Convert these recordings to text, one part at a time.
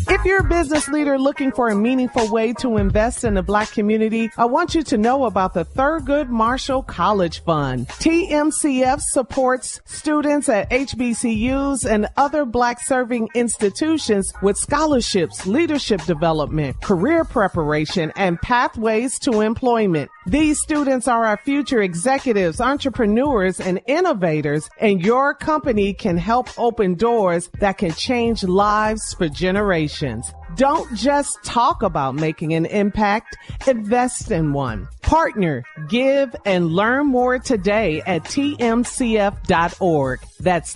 If you're a business leader looking for a meaningful way to invest in the Black community, I want you to know about the Thurgood Marshall College Fund. TMCF supports students at HBCUs and other Black-serving institutions with scholarships, leadership development, career preparation, and pathways to employment. These students are our future executives, entrepreneurs, and innovators, and your company can help open doors that can change lives for generations. Don't just talk about making an impact, invest in one. Partner, give, and learn more today at tmcf.org. That's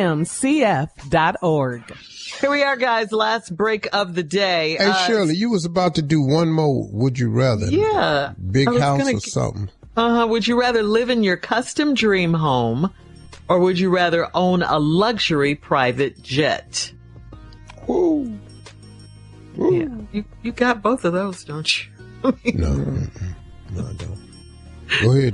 tmcf.org. Here we are, guys. Last break of the day. Hey, Shirley, you was about to do one more. Would you rather? Yeah. Big house or something? Would you rather live in your custom dream home, or would you rather own a luxury private jet? Ooh. Yeah, you got both of those, don't you? No, I don't. Go ahead,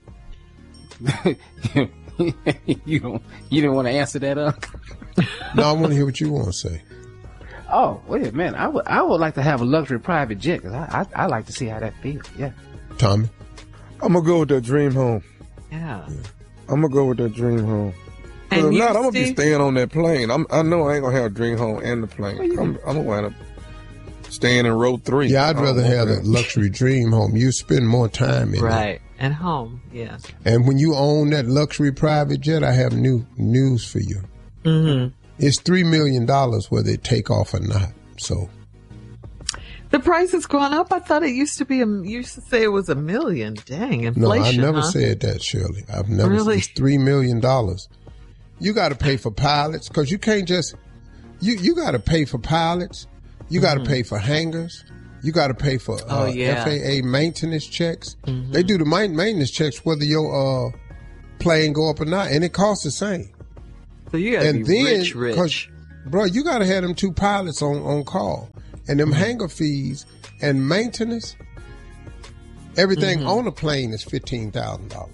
Junior. You didn't want to answer that up? No, I want to hear what you want to say. Oh, wait, man, I would like to have a luxury private jet, because I like to see how that feels. Yeah. Tommy? I'm going to go with that dream home. Yeah. I'm going to go with that dream home. And if not, I'm Steve? going to be staying on that plane. I know I ain't going to have a dream home and the plane. I'm going to wind up staying in row 3. Yeah, I'd rather have a luxury dream home. You spend more time in it. Right. And home, yeah. And when you own that luxury private jet, I have news for you. Mm-hmm. It's $3 million whether it take off or not. So the price has gone up. I thought it used to be you used to say it was $1 million. Dang, inflation. No, I never huh? said that, Shirley. I've never Really? It's $3 million. You got to pay for pilots, because you can't just you got to pay for pilots. You got to pay for hangars. You got to pay for FAA maintenance checks. Mm-hmm. They do the maintenance checks whether your plane go up or not, and it costs the same. So you got to be rich. 'cause, bro, you got to have them 2 pilots on call, and them hangar fees and maintenance. Everything on the plane is $15,000.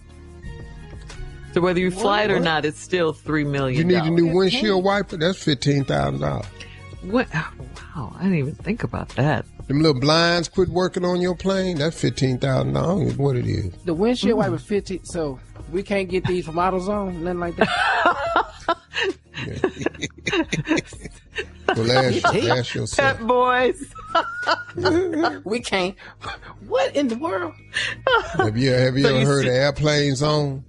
So whether you fly it or not, it's still $3 million. You need a new windshield wiper. That's $15,000. What? Oh, wow, I didn't even think about that. Them little blinds quit working on your plane. That's $15,000. Is what it is. The windshield wiper 15. So we can't get these from AutoZone, nothing like that. Well, ask yourself. Pet boys. We can't. What in the world? Have you ever heard of airplane zone?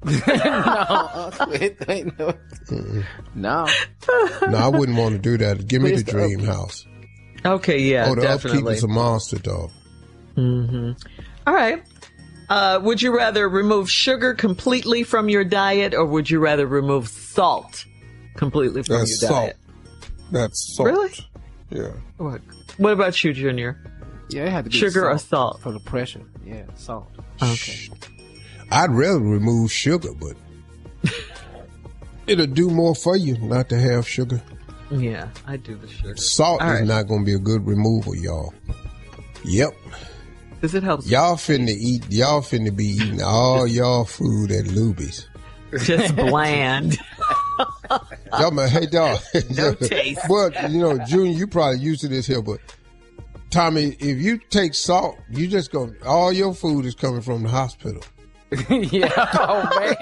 No. No, I wouldn't want to do that. Give me the dream house. Okay, yeah, the definitely. upkeep is a monster dog. Mm-hmm. All right. Would you rather remove sugar completely from your diet, or would you rather remove salt completely from your diet? That's salt. Really? Yeah. What about you, Junior? Yeah, it had to be sugar or salt for the pressure. Yeah, salt. Okay. I'd rather remove sugar, but it'll do more for you not to have sugar. Yeah, I do the sugar. Salt is not going to be a good removal, y'all. Yep. Because it helps. Y'all finna be eating all y'all food at Luby's. Just bland. Hey, dog. No taste. Well, Junior, you probably used to this here, but Tommy, if you take salt, you just all your food is coming from the hospital. Yeah. Oh, man.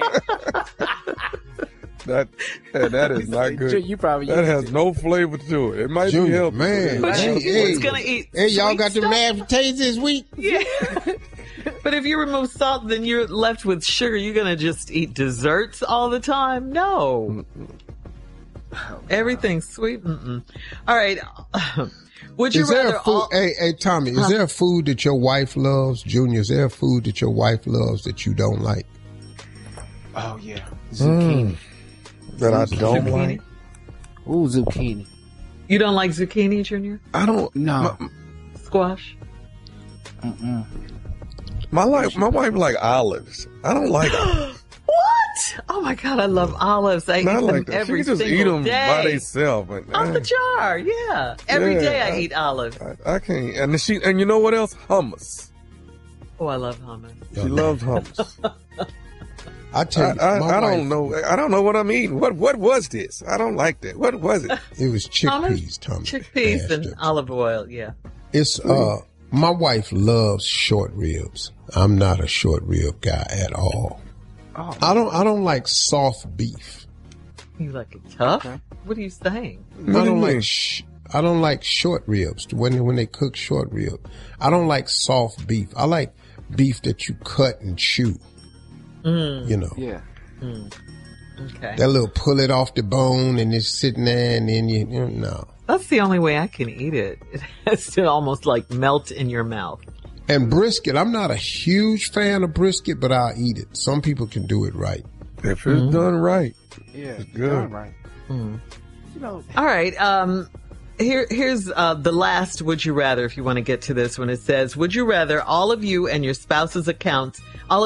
That is not good. You probably that has no flavor to it. It might be healthy. Man, who's gonna eat? Hey, y'all got them mashed potatoes this week? Yeah. But if you remove salt, then you're left with sugar. You're gonna just eat desserts all the time? No. Everything's sweet. Mm-mm. All right. Would you rather? Hey, Tommy, is there a food that your wife loves, Junior? Is there a food that your wife loves that you don't like? Oh yeah, zucchini. That I don't like. Ooh, zucchini. You don't like zucchini, Junior? I don't. No. Squash. Mm-mm. My wife like olives. I don't like olives. What? Oh my God, I love olives. I eat them like that. every she can just single eat them day. by themselves. Out the jar, yeah. Every day I eat olives. I can't. And you know what else? Hummus. Oh, I love hummus. She loves hummus. I tell you, I don't know. I don't know what I'm eating. What was this? I don't like that. What was it? It was chickpeas, Tommy. Chickpeas and olive oil. Yeah. It's my wife loves short ribs. I'm not a short rib guy at all. Oh. I don't like soft beef. You like it tough? Okay. What are you saying? I don't like short ribs when they cook short ribs. I don't like soft beef. I like beef that you cut and chew. You know. Yeah. Okay. That little pull it off the bone and it's sitting there and then you know. That's the only way I can eat it. It has to almost like melt in your mouth. And brisket, I'm not a huge fan of brisket, but I'll eat it. Some people can do it right. If it's done right. Yeah, it's good. Done right. You know. All right. Here's the last would you rather, if you want to get to this one. It says, would you rather all of your and your spouse's accounts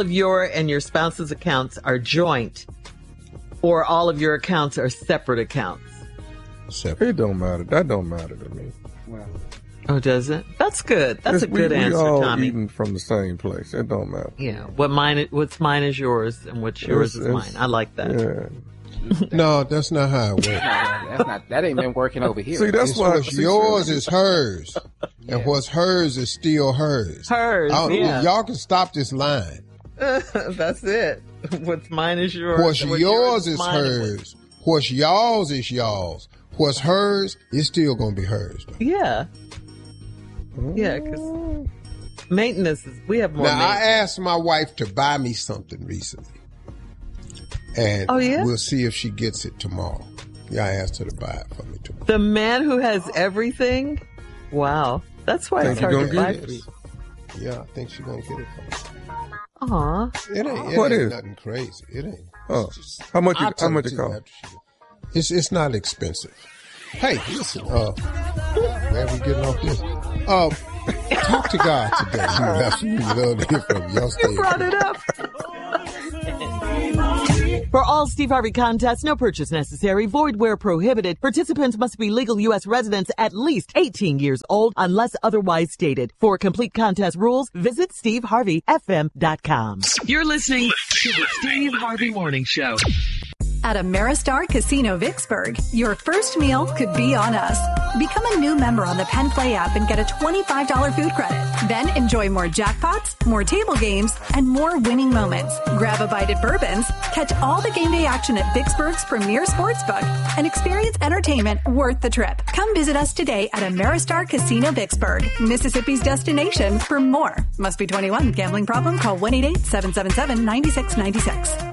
are joint, or all of your accounts are separate accounts? Separate. It don't matter. That don't matter to me. Well, oh, does it? That's good. That's a good answer, we all Tommy. Eating from the same place. It don't matter. Yeah. What's mine is yours, and what's yours is mine. I like that. Yeah. No, that's not how it works. That ain't been working over here. See, that's why what's yours is hers, and what's hers is still hers. Hers. Yeah. Y'all can stop this line. That's it. What's mine is yours. What's yours is hers. What's y'all's is y'all's. What's hers is still gonna be hers. Though. Yeah. Yeah, because maintenance is. We have more. Now I asked my wife to buy me something recently. And we'll see if she gets it tomorrow. Yeah, I asked her to buy it for me tomorrow. The man who has everything? Wow. That's why it's hard to buy for you. Yeah, I think she's going to get it for me. Aw. It ain't nothing crazy. It ain't. Oh. How much it cost? It's not expensive. Hey, listen, where are we getting off this? Talk to God today. That's what we love to hear from y'all. You brought it up. For all Steve Harvey contests, no purchase necessary, void where prohibited. Participants must be legal U.S. residents at least 18 years old unless otherwise stated. For complete contest rules, visit SteveHarveyFM.com. You're listening to the Steve Harvey Morning Show. At Ameristar Casino Vicksburg, your first meal could be on us. Become a new member on the Penn Play app and get a $25 food credit. Then enjoy more jackpots, more table games, and more winning moments. Grab a bite at Bourbon's, catch all the game day action at Vicksburg's premier sportsbook, and experience entertainment worth the trip. Come visit us today at Ameristar Casino Vicksburg, Mississippi's destination for more. Must be 21. Gambling problem? Call 1-888-777-9696.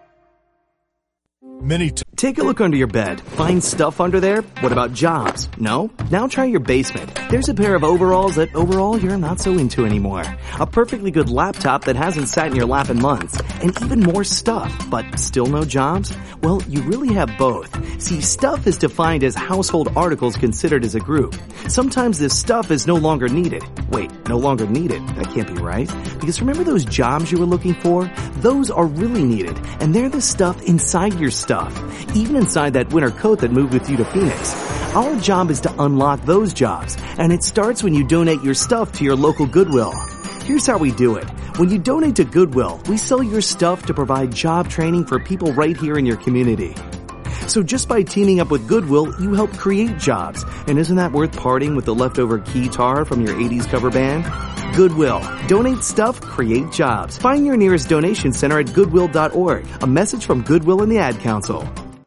Take a look under your bed. Find stuff under there? What about jobs? No? Now try your basement. There's a pair of overalls that overall you're not so into anymore. A perfectly good laptop that hasn't sat in your lap in months. And even more stuff, but still no jobs? Well, you really have both. See, stuff is defined as household articles considered as a group. Sometimes this stuff is no longer needed. Wait, no longer needed? That can't be right. Because remember those jobs you were looking for? Those are really needed. And they're the stuff inside your stuff. Even inside that winter coat that moved with you to Phoenix. Our job is to unlock those jobs, and it starts when you donate your stuff to your local Goodwill. Here's how we do it. When you donate to Goodwill, we sell your stuff to provide job training for people right here in your community. So just by teaming up with Goodwill, you help create jobs. And isn't that worth parting with the leftover keytar from your 80s cover band? Goodwill. Donate stuff, create jobs. Find your nearest donation center at Goodwill.org. A message from Goodwill and the Ad Council.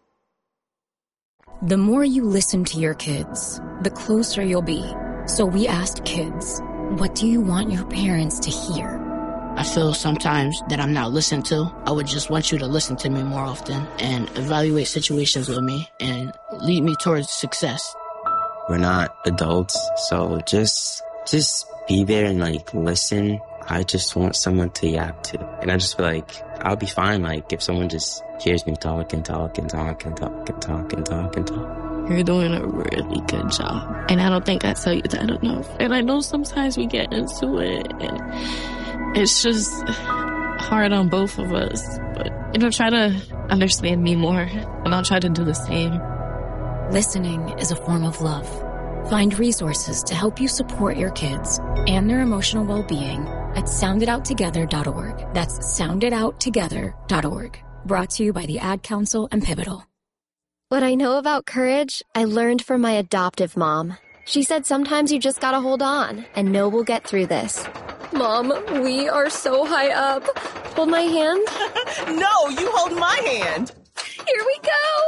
The more you listen to your kids, the closer you'll be. So we asked kids, what do you want your parents to hear? I feel sometimes that I'm not listened to. I would just want you to listen to me more often and evaluate situations with me and lead me towards success. We're not adults, so just be there and listen. I just want someone to yap to. And I just feel like I'll be fine if someone just hears me talk and talk and talk and talk and talk and talk and talk. You're doing a really good job. And I don't think I tell you that enough. And I know sometimes we get into it and it's just hard on both of us. But try to understand me more and I'll try to do the same. Listening is a form of love. Find resources to help you support your kids and their emotional well-being at soundidouttogether.org. That's soundidouttogether.org. Brought to you by the Ad Council and Pivotal. What I know about courage, I learned from my adoptive mom. She said sometimes you just gotta hold on and know we'll get through this. Mom, we are so high up. Hold my hand. No, you hold my hand. Here we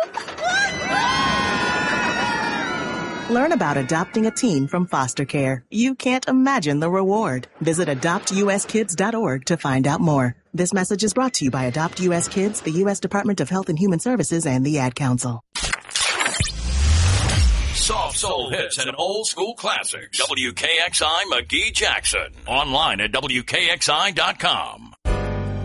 go. Learn about adopting a teen from foster care. You can't imagine the reward. Visit adoptuskids.org to find out more. This message is brought to you by Adopt U.S. Kids, the U.S. Department of Health and Human Services, and the Ad Council. Soft soul hits and old school classics. WKXI McGee Jackson. Online at WKXI.com.